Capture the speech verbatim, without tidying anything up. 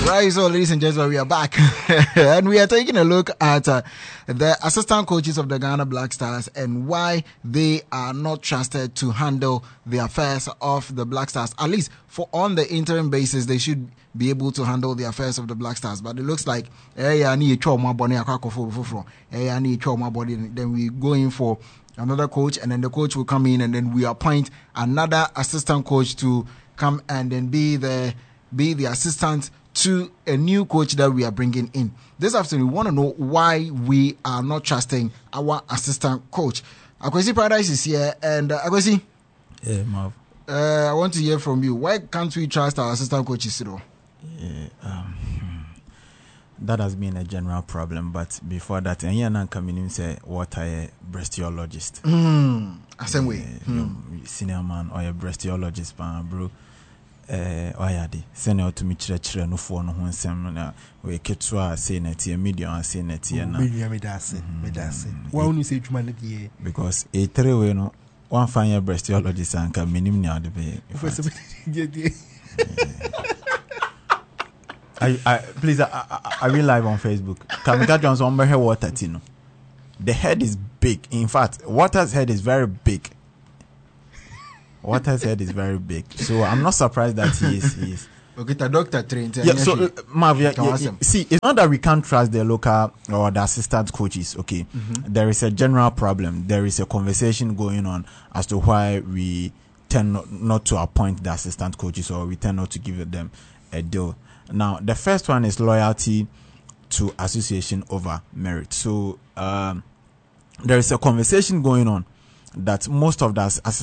Right, so ladies and gentlemen, we are back and we are taking a look at uh, the assistant coaches of the Ghana Black Stars and why they are not trusted to handle the affairs of the Black Stars. At least for on the interim basis, they should be able to handle the affairs of the Black Stars. But it looks like eh, I need trauma body, eh, I need trauma body. Then we go in for another coach, and then the coach will come in, and then we appoint another assistant coach to come and then be the be the assistant to a new coach that we are bringing in. This afternoon, we want to know why we are not trusting our assistant coach. Akwesi Paradise is here, and uh, Akwesi, yeah, Marv. Uh, I want to hear from you. Why can't we trust our assistant coaches, though? Yeah, um, that has been a general problem, but before that, and you're not coming in say what I a breastologist. Hmm. Same way. Uh, mm. Senior man or a breastologist, bro. Eh, oyadi senior to me chire chire no for no ho nsem na we ketua say na tie medium say na tie na medium me dase me dase why wonu say dwuma na die because a three way no one find your breastologist anka minim ni ade be I I please I I, I real live on Facebook Kamika Johnson on her water tino. The head is big. In fact, Water's head is very big. Water's head is very big, so I'm not surprised that he is. He is. Okay, the doctor trained. Yeah, so uh, Marv, yeah, yeah, yeah, see, it's not that we can't trust the local or the assistant coaches. Okay, mm-hmm. There is a general problem. There is a conversation going on as to why we tend not, not to appoint the assistant coaches, or we tend not to give them a deal. Now, the first one is loyalty to association over merit. So um, there is a conversation going on that most of the assistant